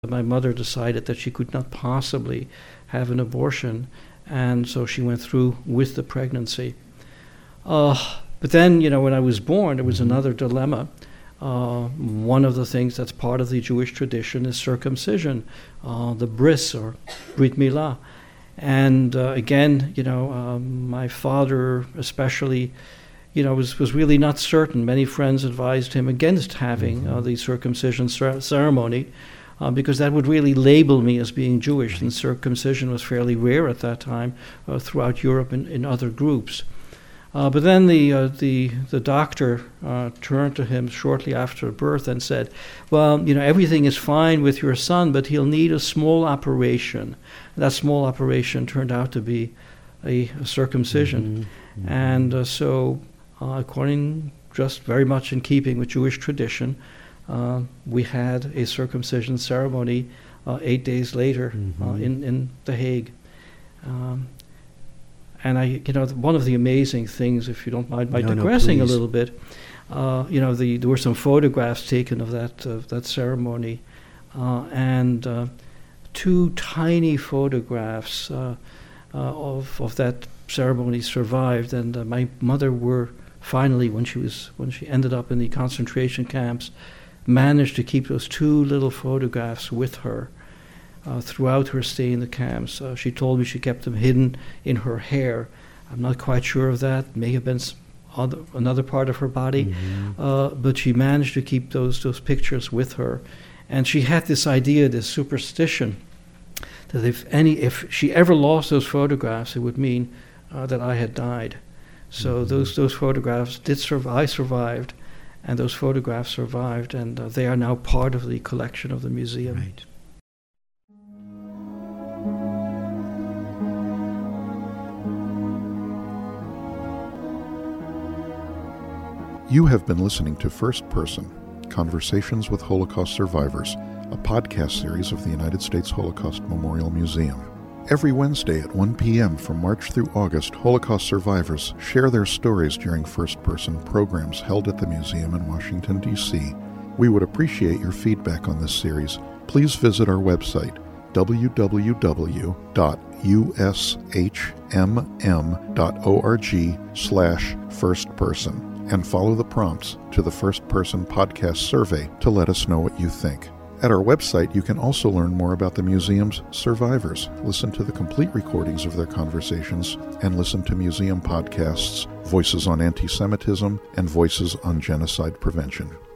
My mother decided that she could not possibly have an abortion, and so she went through with the pregnancy. But then, when I was born, there was another dilemma. One of the things that's part of the Jewish tradition is circumcision, the bris or brit milah. And again, my father especially, was really not certain. Many friends advised him against having the circumcision ceremony because that would really label me as being Jewish, and circumcision was fairly rare at that time throughout Europe and in other groups. But then the doctor turned to him shortly after birth and said, well, everything is fine with your son, but he'll need a small operation. That small operation turned out to be a circumcision. And so according, just very much in keeping with Jewish tradition, we had a circumcision ceremony 8 days later in The Hague. And one of the amazing things, if you don't mind my digressing a little bit, there were some photographs taken of that ceremony, and two tiny photographs of that ceremony survived. And my mother were finally, when she ended up in the concentration camps, managed to keep those two little photographs with her throughout her stay in the camps. She told me she kept them hidden in her hair. I'm not quite sure of that. May have been another part of her body, but she managed to keep those pictures with her. And she had this idea, this superstition, that if she ever lost those photographs, it would mean that I had died. So those photographs did survive. I survived, and those photographs survived, and they are now part of the collection of the museum. Right. You have been listening to First Person, Conversations with Holocaust Survivors, a podcast series of the United States Holocaust Memorial Museum. Every Wednesday at 1 p.m. from March through August, Holocaust survivors share their stories during First Person programs held at the museum in Washington, D.C. We would appreciate your feedback on this series. Please visit our website, www.ushmm.org/firstperson. and follow the prompts to the First Person Podcast survey to let us know what you think. At our website, you can also learn more about the museum's survivors, listen to the complete recordings of their conversations, and listen to museum podcasts, Voices on Anti-Semitism and Voices on Genocide Prevention.